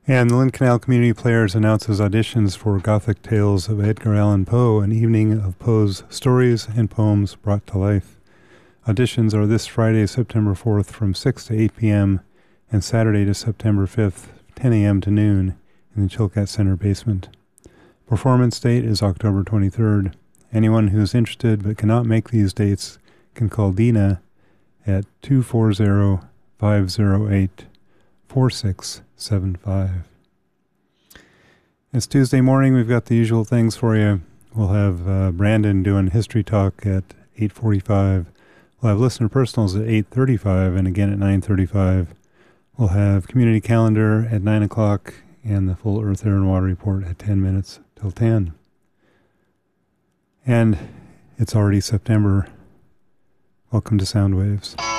And the Lynn Canal Community Players announces auditions for Gothic Tales of Edgar Allan Poe, an evening of Poe's stories and poems brought to life. Auditions are this Friday, September 4th from 6 to 8 p.m. and Saturday to September 5th, 10 a.m. to noon in the Chilkat Center basement. Performance date is October 23rd. Anyone who's interested but cannot make these dates can call Dina at 240-508-4675. It's Tuesday morning. We've got the usual things for you. We'll have Brandon doing History Talk at 8:45. We'll have Listener Personals at 8:35 and again at 9:35. We'll have Community Calendar at 9 o'clock and the full Earth, Air, and Water Report at 10 minutes till 10. And it's already September. Welcome to Sound Waves.